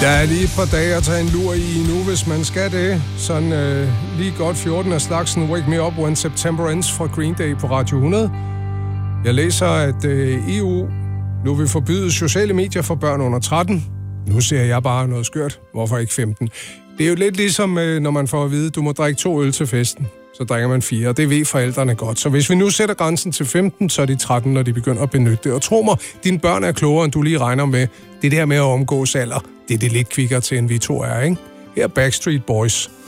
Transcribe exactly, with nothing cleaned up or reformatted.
Der er lige et par dage at tage en lur i nu, hvis man skal det. Sådan øh, lige godt fjorten af slagsen Wake Me Up When September Ends fra Green Day på Radio hundrede. Jeg læser, at øh, E U nu vil forbyde sociale medier for børn under tretten. Nu ser jeg bare noget skørt. Hvorfor ikke femten? Det er jo lidt ligesom, øh, når man får at vide, at du må drikke to øl til festen. Så drikker man fire, og det ved forældrene godt. Så hvis vi nu sætter grænsen til femten, så er de tretten, når de begynder at benytte det. Og tro mig, dine børn er klogere, end du lige regner med. Det der med at omgås alder, det er det lidt kvikkere til, end vi to er, ikke? Her er Backstreet Boys.